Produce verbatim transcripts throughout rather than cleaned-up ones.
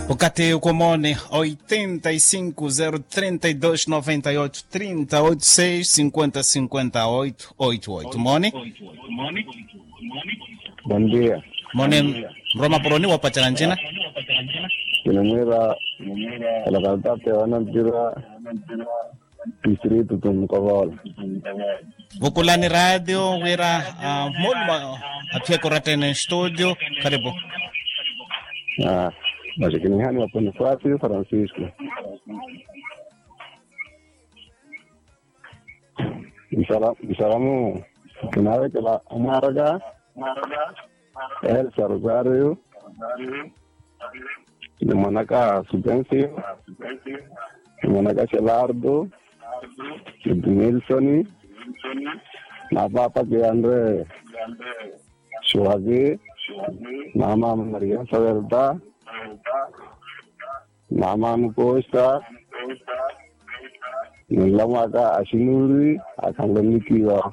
Wakati ukomone oitenta e cinco, zero trinta e dois, noventa e oito, trinta, oitenta e seis, cinquenta, cinquenta e oito, oitenta e oito. Moni? Bom dia. Moni, Roma Poroni wapacharanjina? Kinamira alakaltate wanantira distrito tumkovola. Vukulani radio, wira uh, mulma apyeko ratene studio, karibu. Ah, basi kinihani waponi fasi Francisco. Bisalamu, bisalamu kinawe kila amaraga, El Rosario, de Monaca Subvencio, de Monaca Celardo, de Nilsoni, na papa que Andre Suazi, Mama Maria Saverda, Mama Mucosta, Nilamaka Ashinuri, Akanganikiwa,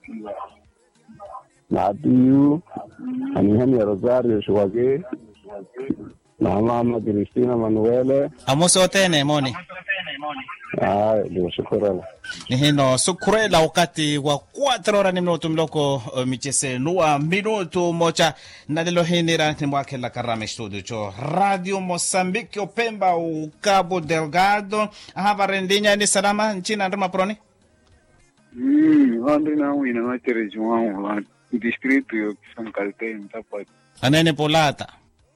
Natiu, Anihani Rosario Suazi, Mama Cristina Manuele. Amoso tene, Moni. Ah, ndio shukrani. Ni hino sukurela wakati wa cuatro horas ni minuto mloko uh, michese nuwa minuto mocha na lelo hinira ni mwake la karame studio cho Radio Mozambique Opemba u Cabo Delgado hava rendinya ni salama nchina ndama proni? Hmm, ando na wina matere juao distrito yo San Calten tapat. Anene polata.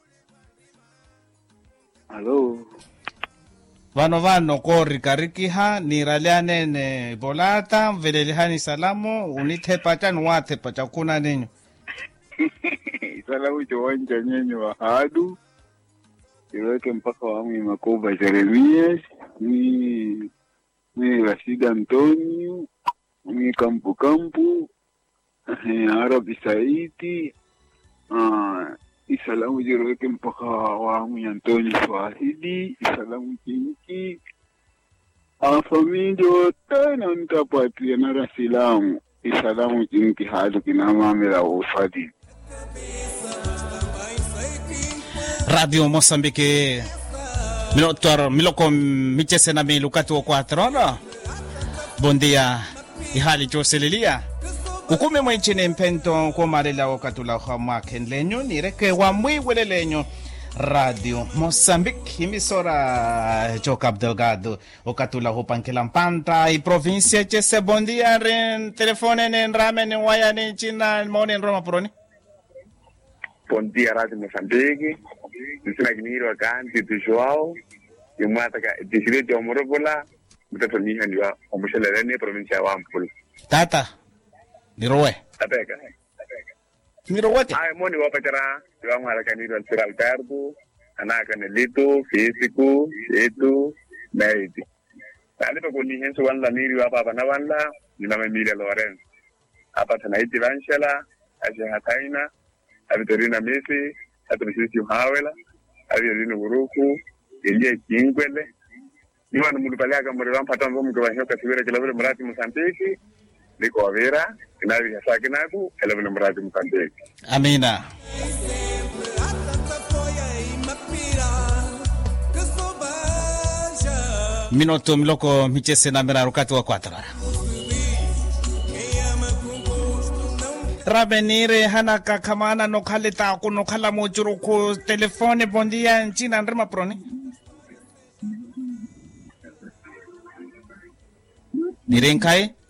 Hello. Vano vano kori karikiha ni raliane ne bolata velelihani salamu unite pacha nuwate pacha kuna ninyo. Salamu chawanja nyenyo wa hadu. Iweke mpaka wa mwi Makoba Jeremias. Mwi mwi Rashid Antonio. Mwi Kampu Kampu. Arabi Saidi. Ah... Isalamu jiroke mpaka wa mwi Antonio Swahidi, isalamu kinki, a familia tena nitapatria na rasilamu, isalamu kinki hadu kinamamela ufadi. Radio Mozambique, minutor, miloko michese na milukati wa cuatro, no? Bon dia, ihali Joselilia. Kukume mwenchine mpento kwa marela wakatula kwa maken lenyo nireke wa mwiwele lenyo Radio Mozambique himisora Joca Delgado wakatula hupankela mpanta i provincia chese bondia ren telefone nen rame nen waya nen china mone Roma Poroni. Bom dia Radio Mozambique nisina kiniro akanti tu Joao yumata ka distrito ya Morobola mtoto ni handiwa omushelelene provincia wa Ampul. Tata Nirowe. Tapeka. Nirowe. Ay moni wapatara, diwa mara kaniro al Alberto, anaka Nelito, Físico, Edu, Meidi. Tali pa kuni henso wala niri wapa pa na wala, ni mama Emilia Lorenzo. Apa tanaiti Vanshela, Asia Hataina, Avitorina Messi, Atricisi Hawela, Aviorino Buruku, Elia Kingwele. Niwa na mulupaliaka mwere wampata mvomu kwa hiyoka siwere kilabule mrati Mozambique. Niko avera, kinavi hasaki naku, elevele mradi mkandeki. Amina. Minuto miloko michese na mera rukati wa kwatara. Rabenire hanaka kamana no kalita ako no kala mojuro ko telefone bondia nchina ndrema proni. Nirenkai?